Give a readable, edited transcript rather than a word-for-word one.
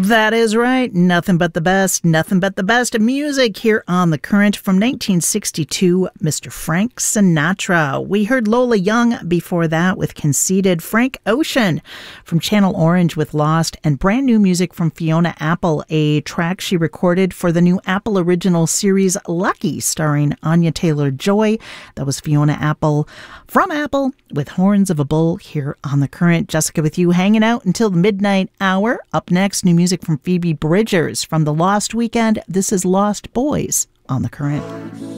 That is right. Nothing but the best. Nothing but the best music here on The Current from 1962, Mr. Frank Sinatra. We heard Lola Young before that with Conceited, Frank Ocean from Channel Orange with Lost, and brand new music from Fiona Apple, a track she recorded for the new Apple original series Lucky, starring Anya Taylor-Joy. That was Fiona Apple from Apple with Horns of a Bull here on The Current. Jessica with you, hanging out until the midnight hour. Up next, new music from Phoebe Bridgers from The Lost Weekend. This is Lost Boys on The Current.